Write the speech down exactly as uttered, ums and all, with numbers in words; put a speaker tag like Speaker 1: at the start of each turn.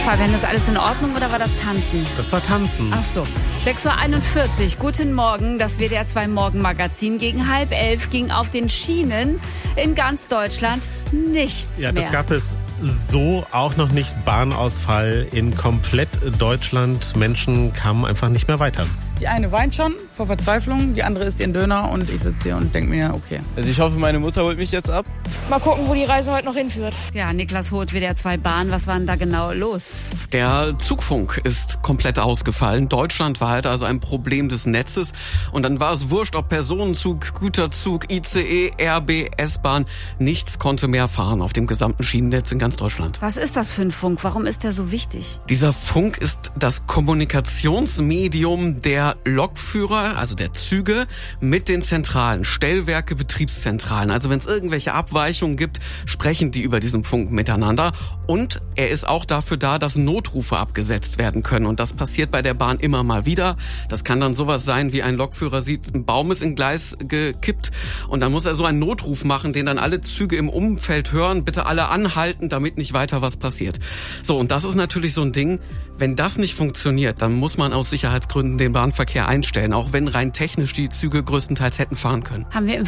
Speaker 1: Fabian, ist alles in Ordnung oder war das Tanzen?
Speaker 2: Das war Tanzen.
Speaker 1: Ach so. sechs Uhr einundvierzig, guten Morgen. Das W D R zwei Morgenmagazin. Gegen halb elf ging auf den Schienen in ganz Deutschland nichts
Speaker 2: Ja,
Speaker 1: mehr.
Speaker 2: das gab es so auch noch nicht. Bahnausfall in komplett Deutschland. Menschen kamen einfach nicht mehr weiter.
Speaker 3: Die eine weint schon vor Verzweiflung, die andere isst ihren Döner und ich sitze hier und denke mir, okay.
Speaker 4: Also ich hoffe, meine Mutter holt mich jetzt ab.
Speaker 5: Mal gucken, wo die Reise heute noch hinführt.
Speaker 1: Ja, Niklas Hoth, W D R zwei Bahn. Was war denn da genau los?
Speaker 6: Der Zugfunk ist komplett ausgefallen. Deutschlandweit, also ein Problem des Netzes. Und dann war es wurscht, ob Personenzug, Güterzug, I C E, R B, S-Bahn. Nichts konnte mehr fahren auf dem gesamten Schienennetz in ganz Deutschland.
Speaker 1: Was ist das für ein Funk? Warum ist der so wichtig?
Speaker 6: Dieser Funk ist das Kommunikationsmedium der Lokführer, also der Züge, mit den Zentralen, Stellwerke, Betriebszentralen. Also wenn es irgendwelche Abweichungen gibt, sprechen die über diesen Funk miteinander. Und er ist auch dafür da, dass Notrufe abgesetzt werden können. Und das passiert bei der Bahn immer mal wieder. Das kann dann sowas sein, wie ein Lokführer sieht, ein Baum ist in Gleis gekippt. Und dann muss er so einen Notruf machen, den dann alle Züge im Umfeld hören. Bitte alle anhalten, damit nicht weiter was passiert. So, und das ist natürlich so ein Ding, wenn das nicht funktioniert, dann muss man aus Sicherheitsgründen den Bahnverkehr einstellen, auch wenn rein technisch die Züge größtenteils hätten fahren können.
Speaker 1: Haben wir